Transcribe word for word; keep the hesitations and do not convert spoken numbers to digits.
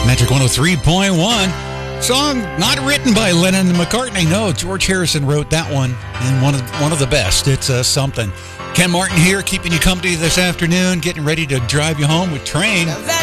Magic one oh three point one. Song not written by Lennon and McCartney. No, George Harrison wrote that one, and one of one of the best. It's uh, something. Ken Martin here, keeping you company this afternoon, getting ready to drive you home with Train.